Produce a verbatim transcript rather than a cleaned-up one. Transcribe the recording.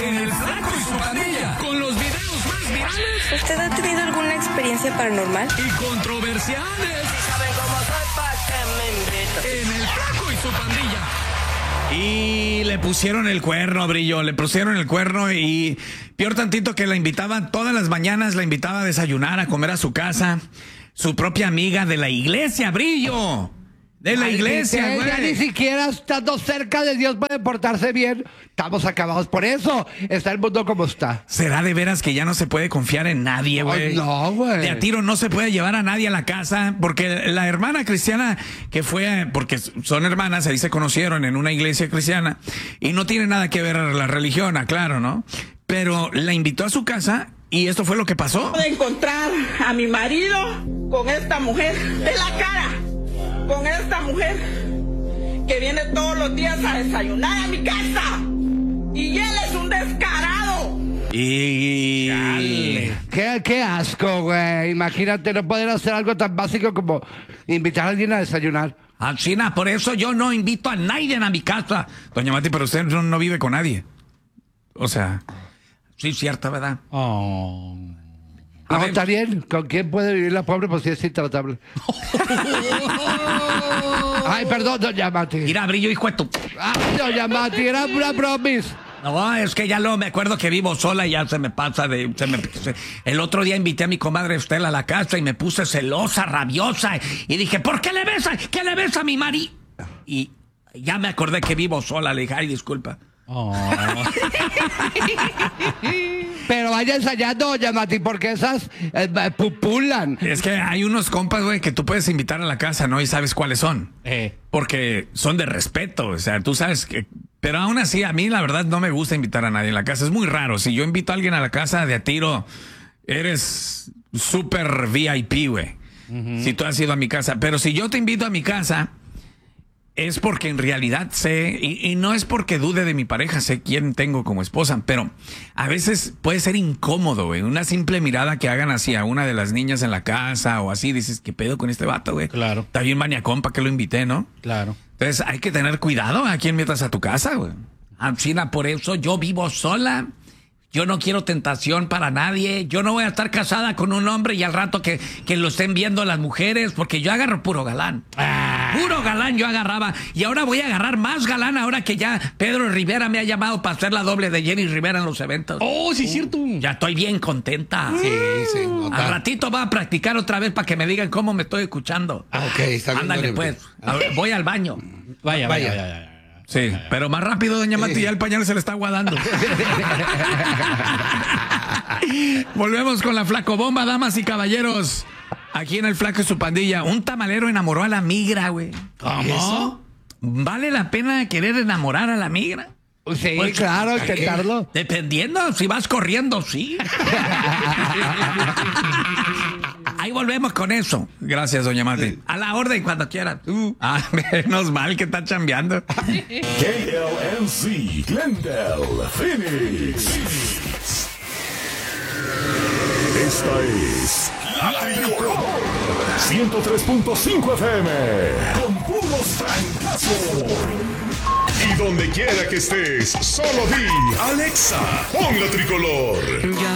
en El Flaco y su Pandilla, con los videos más virales. ¿Usted ha tenido alguna experiencia paranormal? Y controversiales. ¿Saben cómo soy? ¿Pa' qué me invitan? En El Flaco y su Pandilla. Y le pusieron el cuerno, Brillo, le pusieron el cuerno y peor tantito que la invitaban todas las mañanas, la invitaba a desayunar, a comer a su casa, su propia amiga de la iglesia, Brillo, de la Ay, iglesia, ella güey. ni siquiera estando cerca de Dios puede portarse bien. Estamos acabados por eso. Está el mundo como está. ¿Será de veras que ya no se puede confiar en nadie, güey? Ay, no, güey. De a tiro no se puede llevar a nadie a la casa, porque la hermana cristiana que fue, porque son hermanas, ahí se conocieron en una iglesia cristiana, y no tiene nada que ver la religión, aclaro, ¿no? Pero la invitó a su casa y esto fue lo que pasó. De encontrar a mi marido con esta mujer de la cara, con esta mujer que viene todos los días a desayunar a mi casa. Y él es un descarado. Y... Qué, qué asco, güey. Imagínate, no poder hacer algo tan básico como invitar a alguien a desayunar. China, por eso yo no invito a nadie a mi casa. Doña Mati, pero usted no, no vive con nadie. O sea, sí, cierta, ¿verdad? Oh. A No, ver. está bien. ¿Con quién puede vivir la pobre? Pues sí es intratable. Ay, perdón, doña Mati. Mira, Brillo, hijo de tu... Ay, doña Mati, era una promis. No, es que ya lo me acuerdo que vivo sola y ya se me pasa de... Se me, se- el otro día invité a mi comadre Estela a la casa y me puse celosa, rabiosa. Y dije, ¿por qué le besa? ¿Qué le besa a mi marido? Y ya me acordé que vivo sola. Le dije, ay, disculpa. Pero vaya ensayando, doña Mati, porque esas eh, pupulan. Es que hay unos compas, güey, que tú puedes invitar a la casa, ¿no? Y sabes cuáles son. Porque son de respeto, o sea, tú sabes que... Pero aún así, a mí la verdad no me gusta invitar a nadie en la casa. Es muy raro. Si yo invito a alguien a la casa de a tiro, eres súper V I P, güey. Uh-huh. Si tú has ido a mi casa. Pero si yo te invito a mi casa, es porque en realidad sé, y, y no es porque dude de mi pareja, sé quién tengo como esposa, pero a veces puede ser incómodo, güey. Una simple mirada que hagan así a una de las niñas en la casa o así, dices, ¿qué pedo con este vato, güey? Claro. Está bien maniacón, ¿para qué lo invité, no? Claro. Entonces hay que tener cuidado a quién metas a tu casa, güey. China, por eso yo vivo sola. Yo no quiero tentación para nadie. Yo no voy a estar casada con un hombre y al rato que, que lo estén viendo las mujeres, porque yo agarro puro galán. Ah. Puro galán yo agarraba. Y ahora voy a agarrar más galán ahora que ya Pedro Rivera me ha llamado para hacer la doble de Jenny Rivera en los eventos. Oh, sí, es cierto. Ya estoy bien contenta. Sí, sí. Al ratito va a practicar otra vez para que me digan cómo me estoy escuchando. Ah, ok, está bien. Ándale, pues. A ver, voy al baño. Vaya, Vaya. vaya, vaya. Sí, pero más rápido, doña Mati, ya el pañal se le está aguadando. Volvemos con la Flaco Bomba, damas y caballeros. Aquí en el Flaco y su Pandilla, un tamalero enamoró a la migra, güey. ¿Cómo? ¿Vale la pena querer enamorar a la migra? Sí, Pues, claro, intentarlo. Dependiendo, si vas corriendo, sí. Ahí volvemos con eso. Gracias, doña Mati. A la orden cuando quieran. Uh. Ah, menos mal que está chambeando. K L M C, Glendale, Phoenix. Esta es La Tricolor ciento tres punto cinco F M con puros francazos. Y donde quiera que estés, solo di Alexa, pon La Tricolor.